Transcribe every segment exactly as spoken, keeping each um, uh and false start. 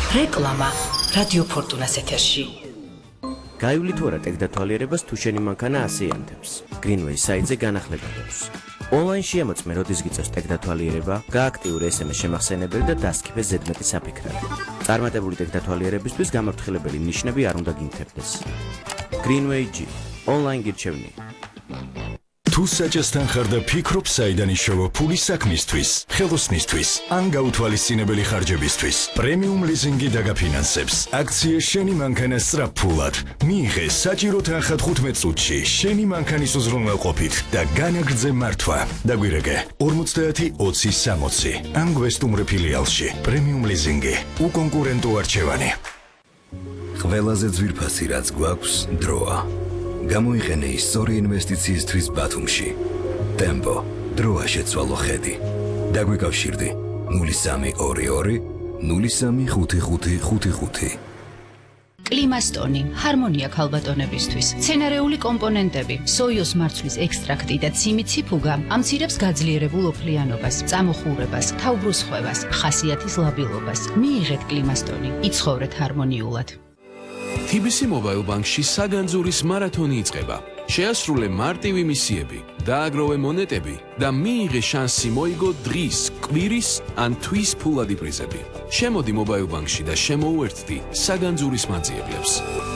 რეკლამა რადიო ფორტუნას ეთერში. გაივლით ვარა ტექდათვალიერებას თუ შენი მანქანა ასეიანთებს. Greenway საიტზე განახლება აქვს. Online შემოწმე როდის გიწევს ტექდათვალიერება, გააქტიურე ეს ემ ეს შემახსენებელი და დასქიფე ზედმეტი საფიქრები. წარმატებული ტექდათვალიერებისთვის გამაფრთხილებელი ნიშნები არ უნდა გინთებდეს. Greenway G. Online გირჩევნი. თუ საჭესთან ხარ და ფიქრობ საიდან იშოვა ფული საქმისთვის, ხელოსნისთვის, ან გაუთვალისწინებელი ხარჯებისთვის, პრემიუმ ლიზინგი დაგაფინანსებს. აქცია შენი მანქანა სწრაფფულად. მიიღე საჭირო თანხა თხუთმეტ წუთში შენი მანქანის უზრუნველყოფით და განაგრძე მართვა. დაგვირეკე ორმოცდაათი ოცი სამოცი. ან გვესტუმრე ფილიალში. პრემიუმ ლიზინგი. უკონკურენტო არჩევანი. ყველაზე ძვირფასი რაც გვაქვს დროა. გამოიყენე ის სწორი ინვესტიციისთვის ბათუმში. ტემპო, დროა შეცვალო ხედი. დაგვიკავშირდი ნული სამი ორი ორი ნული სამი ხუთი ხუთი ხუთი ხუთი. კლიმასტონი, ჰარმონია ქალბატონებისთვის. მცენარეული კომპონენტები, სოიოს მარცვლის ექსტრაქტი და ციმი ციფუგა ამცირებს გაძლიერებულ ოფლიანობას, წამოხურებას, თავბრუსხვევას, ხასიათის ლაბილობას. მიიღეთ კლიმასტონი, იცხოვრეთ ჰარმონიულად. თი ბი სი Mobile Bank-ში საგანძურის მარათონი იწყება. შეასრულე მარტივი მისიები, დააგროვე მონეტები და მიიღე შანსი მოიგო დღის, კვირის ან თვის ფულადი პრიზები. შემოდი Mobile Bank-ში და შემოუერთდი საგანძურის მანძიებლებს.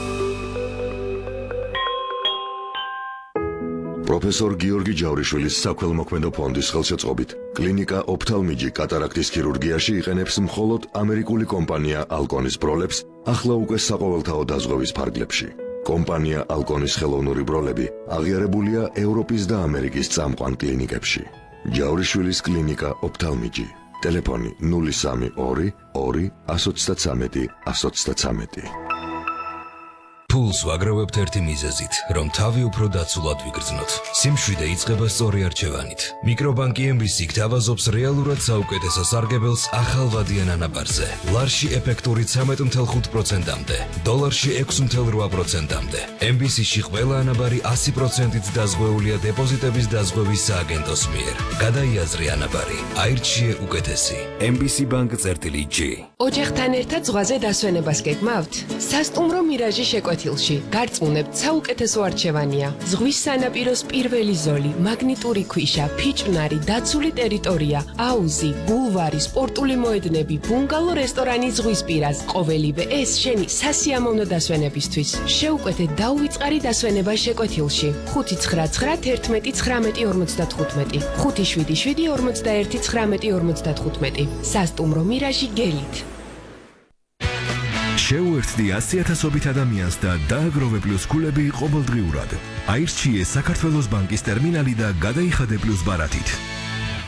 პროფესორ გიორგი ჯავრიშვილის საქველმოქმედო ფონდის ხელშეწყობით კლინიკა ოფთალმიჯი კატარაქტის ქირურგიაში იყენებს მხოლოდ ამერიკული კომპანია ალკონის ბროლებს ახლა უკვე საყოველთაო დაზღვევის ფარგლებში. კომპანია ალკონის ხელოვნური ბროლები აღიარებულია ევროპის და ამერიკის წამყვან კლინიკებში. ჯავრიშვილის კლინიკა ოფთალმიჯი. ტელეფონი ნული სამი ორი ორი ათს ოცდათრამეტი ათს ოცდათრამეტი. ფულს ვაგროვებთ ერთი მიზეზით, რომ თავი უფრო დაცულად ვიგრძნოთ. სიმშვიდე იწყება სწორი არჩევანით. მიკრობანკი ემ ბი სი გთავაზობს რეალურად საუკეთესო სარგებელს ახალვადიან ანაბარზე. ლარში ეფექტური ცხრამეტი ათეული ხუთი პროცენტამდე, დოლარში ექვსი ათეული რვა პროცენტამდე. ემ ბი სი-ში ყველა ანაბარი ასი პროცენტით დაზღვეულია დეპოზიტების დაზღვევის სააგენტოს მიერ. გადაიაზრე ანაბარი, აირჩიე უკეთესი. ემ ბი სი Bank წერტილი G. ოჯახთან ერთად ზღვაზე დასვენებას გეგმავთ? სასტუმრო მირაჟი შეკვეთ გარწმუნებთ საუკეთესო არჩევანია. ზღვის სანაპიროს პირველი ზოლი, მაგნიტური ქვიშა, ფიჭვნარი, დაცული ტერიტორია, აუზი, ბულვარი, სპორტული მოედნები, ბუნგალო რესტორანი ზღვისპირას. ყოველივე ეს შენი სასიამოვნო დასვენებისთვის. შეუკვეთე დაუვიწყარი დასვენება შეკვეთილში. ხუთი ცხრა ცხრა თერთმეტი ცხრამეტი ორმოცდათხუთმეტი, ხუთი შვიდი შვიდი ორმოცდაერთი ცხრამეტი ორმოცდათხუთმეტი. სასტუმრო მირაჟი გელით. შეუერთდი ასი ათასობით ადამიანს და დააგროვე პლუს ქულები ყოველდღიურად. აირჩიე საქართველოს ბანკის ტერმინალი და გადაიხადე პლუს ბარათით.